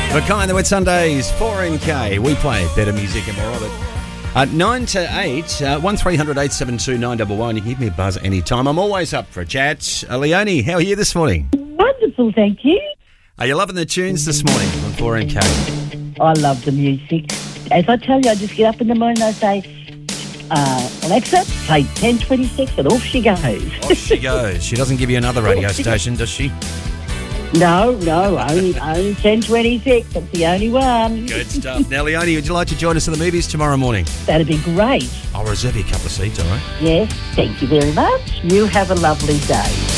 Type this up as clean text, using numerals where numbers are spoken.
The kind that with Sundays, 4MK. We play better music and more of it. 9 to 8, 1300 872 911. You can give me a buzz anytime. I'm always up for a chat. Leonie, how are you this morning? Wonderful, thank you. Are you loving the tunes this morning on 4MK? I love the music. As I tell you, I just get up in the morning and I say, Alexa, play 1026, and off she goes. Off she goes. She doesn't give you another radio station, does she? No, only 1026. That's the only one. Good stuff. Now, Leonie, would you like to join us in the movies tomorrow morning? That'd be great. I'll reserve you a couple of seats, all right? Yes, thank you very much. You have a lovely day.